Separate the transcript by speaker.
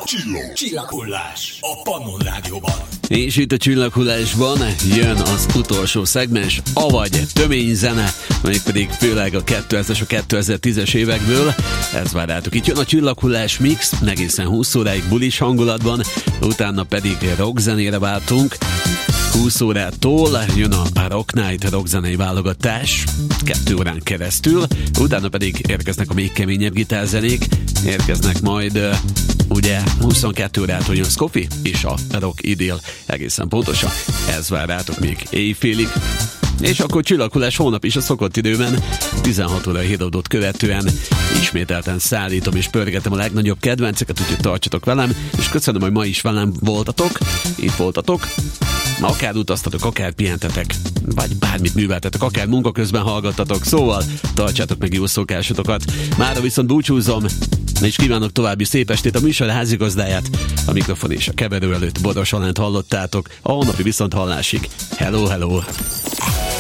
Speaker 1: Csillaghullás a Pannon Rádióban.
Speaker 2: És itt a Csillaghullásban jön az utolsó szegmens, avagy tömény zene, mégpedig főleg a 2000-es, a 2010-es évekből. Ez várjátok. Itt jön a Csillaghullás mix, egészen 20 óráig bulis hangulatban, utána pedig rockzenére váltunk. 20 órától jön a Rock Night rockzenei válogatás 2 órán keresztül, utána pedig érkeznek a még keményebb gitárzenék, érkeznek majd ugye 22 órától jön Scoffy és a Rock Idyll, egészen pontosan ez vár rátok még éjfélig. És akkor Csillaghullás holnap is a szokott időben 16 óra híradót követően ismételten szállítom és pörgetem a legnagyobb kedvenceket, úgyhogy tartsatok velem, és köszönöm, hogy ma is velem voltatok, itt voltatok. Akár utaztatok, akár pihentetek, vagy bármit műveltetek, akár munka közben hallgattatok, szóval tartsátok meg jó szokásotokat. Mára viszont búcsúzom, és kívánok további szép estét. A műsor házigazdáját, a mikrofon és a keverő előtt Boros Alánt hallottátok. A holnapi viszonthallásig. Hello, hello!